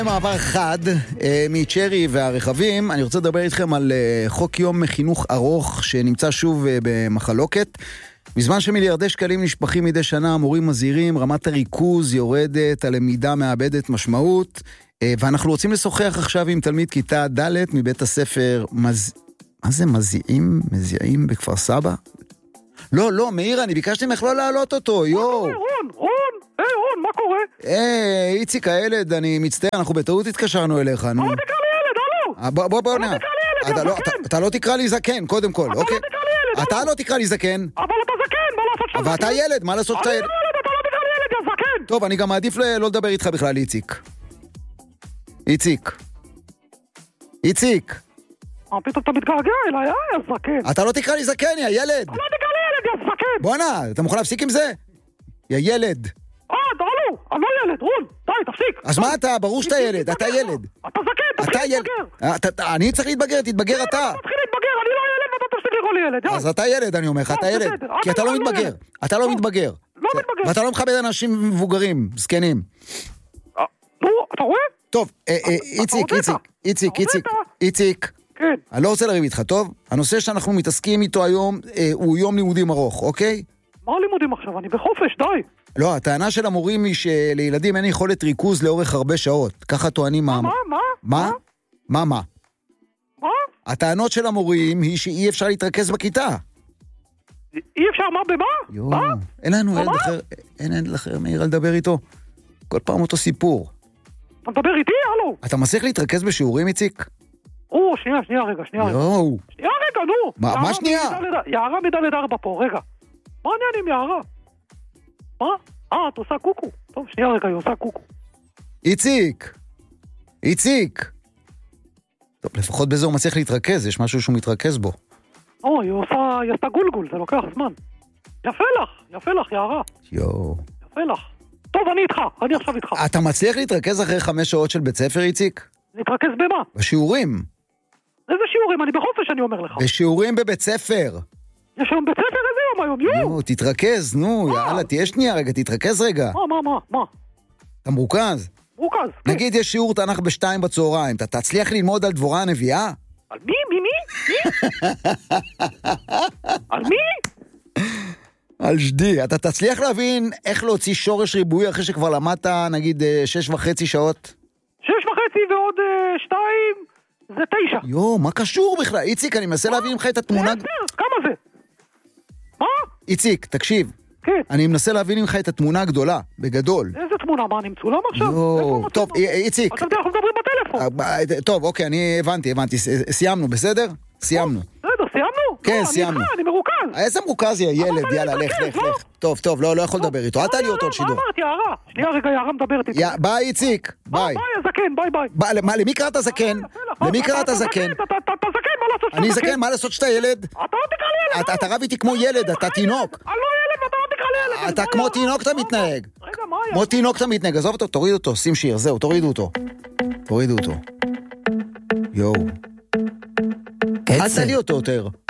מעבר חד מצ'רי והרכבים. אני רוצה לדבר איתכם על חוק יום חינוך ארוך שנמצא שוב במחלוקת. בזמן שמיליארדי שקלים נשפכים מדי שנה, המורים מזהירים, רמת הריכוז יורדת, הלמידה מאבדת משמעות, ואנחנו רוצים לשוחח עכשיו עם תלמיד כיתה ד' מבית הספר מה זה מזיעים בכפר סבא? לא, מאיר, אני ביקשתי ממך לא להעלות אותו, יו. רון, מה קורה? איציק הילד, אני מצטער, אנחנו בטעות התקשרנו אליך, נו. לא תקרא לי ילד, הלו. בוא נע. אתה לא תקרא לי זקן, קודם כל, אוקיי? אתה לא תקרא לי ילד, אתה לא תקרא לי זקן. אבל אתה זקן, מה לעשות שאתה זקן? אבל אתה ילד, מה לעשות שאתה ילד? אני לא ילד, אתה לא תקרא לי ילד, יא זקן. טוב, אני גם מעדיף לא לדבר איתך בכלל, איציק. פתאום אתה מתגעגע אליי, יא זקן. אתה לא תקרא לי זקן, יא ילד. אתה לא תקרא לי ילד, יא זקן. בוא נע, אתה מוכן להפסיק עם זה? יא ילד. אני לא ילד, רון, די, תפסיק. אז מה אתה? ברור שאתה ילד, אתה ילד. אתה זקן, תתחיל להתבגר. אני צריך להתבגר, תתבגר אתה. תתחיל להתבגר, אני לא ילד ואתה תפסיק לקרוא לי ילד. אז אתה ילד, אני אומר לך, אתה ילד. כי אתה לא מתבגר. אתה לא מתבגר. ואתה לא מכבד אנשים מבוגרים, זקנים. נו, אתה רואה? טוב, איציק. כן. אני לא רוצה לריב איתך, טוב? הנושא שאנחנו מתעסקים איתו היום הוא יום לימודים ארוך, אוקיי? מה לימודים עכשיו? אני בחופש, די. לא, הטענה של המורים היא שלילדים אין יכולת ריכוז לאורך הרבה שעות. ככה טוענים מה? מה? הטענות של המורים היא שאי אפשר להתרכז בכיתה. אי אפשר מה במה? מה? אין לנו ילד אחר מאיר לדבר איתו. כל פעם אותו סיפור. אתה מדבר איתי? הלו. אתה מצליח להתרכז בשיעורים, איציק? שנייה רגע. שנייה רגע, נו. מה שנייה? יערה מדלת 4 פה, רגע. מה העניין עם יערה? מה? את עושה קוקו. טוב, שנייה רגע, היא עושה קוקו. איציק. טוב, לפחות בזה הוא מצליח להתרכז, יש משהו שהוא מתרכז בו. היא עושה גולגול, זה לוקח זמן. יפה לך, יערה. יפה לך. טוב, אני עכשיו איתך. אתה מצליח להתרכז אחרי 5 שעות של בית ספר, איציק? להתרכז במה? בשיעורים. איזה שיעורים? אני בחופש, אני אומר לך. בשיעורים בבית ספר. יש היום בית ספר? איזה יום היום? נו, תתרכז, יאללה, תהיה שנייה רגע, תתרכז רגע. מה? אתה מרוכז? מרוכז. נגיד יש שיעור תנ"ך ב2 בצהריים, אתה תצליח ללמוד על דבורה הנביאה? על מי? על מי? על שדי, אתה תצליח להבין איך להוציא שורש ריבועי אחרי שכבר למדת, נגיד, 6.5 שעות? 6.5 ועוד 2 זה 9. מה קשור בכלל? איציק, אני מנסה להבין ממך את התמונה... כמה זה? מה? איציק, תקשיב. כן. אני מנסה להבין ממך את התמונה הגדולה, בגדול. איזה תמונה? מה, אני מצולם עכשיו? טוב, איציק. אתה יודע, אנחנו מדברים בטלפון. טוב, אוקיי, אני הבנתי. סיימנו, בסדר? סיימנו. סיימנו? כן, סיימנו. אני מרוכז. איזה מרוכז יהיה, ילד, יאללה, לך. טוב, לא יכול לדבר איתו, אל תעלי אותו על שידור. מה אמרתי, יערה? שנייה רגע, יערה מדברת איתי. ביי, איציק, ביי. ביי, הזקן, ביי. מה, למי קראת זקן? למי קראת זקן? אתה זקן, מה לעשות שאתה זקן? אני זקן, מה לעשות שאתה ילד? אתה לא תקרא לי ילד. אתה רב איתי כמו ילד, אתה תינוק. אני לא ילד ואתה לא תקרא לי ילד. אתה כמו תינוק אתה מתנהג. רגע, מה היה? כמו תינוק אתה מתנהג, עזוב אותו, תוריד אותו, שים שיר, זהו, תורידו אותו. אל תעלי אותו יותר.